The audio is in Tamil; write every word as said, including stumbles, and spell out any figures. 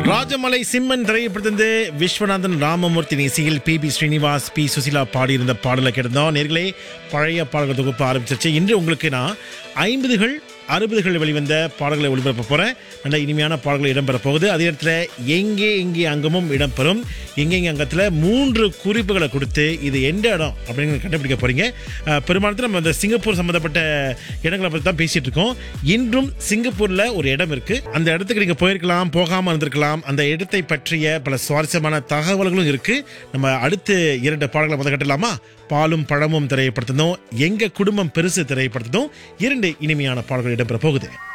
ராஜமலை சிம்மன் திரைப்படத்திலிருந்து விஸ்வநாதன் ராமமூர்த்தி இசையில் B B Srinivas B Susheela பாடியிருந்த பாடலை கேட்டிருந்தோம். நேர்களே, பழைய பாடல்கள் தொகுப்பு ஆரம்பிச்சிருச்சு. இன்று உங்களுக்கு நான் ஐம்பதுகள் அறுபதுகள் வெளிவந்த பாடல்களை ஒளிபரப்ப போகிறேன். நல்ல இனிமையான பாடல்கள் இடம்பெற போகுது. அதே இடத்துல எங்கே எங்கே அங்கமும் இடம்பெறும். எங்கெங்கே அங்கத்தில் மூன்று குறிப்புகளை கொடுத்து இது எந்த இடம் அப்படின்னு கண்டுபிடிக்க போகிறீங்க. பெரும்பாலும் நம்ம இந்த சிங்கப்பூர் சம்மந்தப்பட்ட இடங்களை பற்றி தான் பேசிகிட்டு இருக்கோம். இன்றும் சிங்கப்பூரில் ஒரு இடம் இருக்குது. அந்த இடத்துக்கு நீங்கள் போயிருக்கலாம், போகாமல் இருந்திருக்கலாம். அந்த இடத்தை பற்றிய பல சுவாரஸ்யமான தகவல்களும் இருக்குது. நம்ம அடுத்து இரண்டு பாடல்களை முதல் கட்டலாமா? பாலும் பழமும் திரைப்படத்தினோம், எங்க குடும்பம் பெருசு திரைப்படத்தினோம் இரண்டு இனிமையான பாடல்கள் இடம்பெற போகுது.